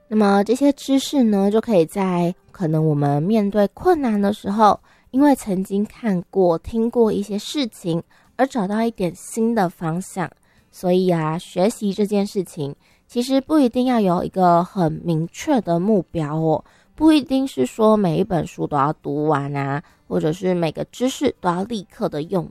那么这些知识呢，就可以在可能我们面对困难的时候，因为曾经看过、听过一些事情，而找到一点新的方向。所以啊，学习这件事情，其实不一定要有一个很明确的目标哦，不一定是说每一本书都要读完啊，或者是每个知识都要立刻的用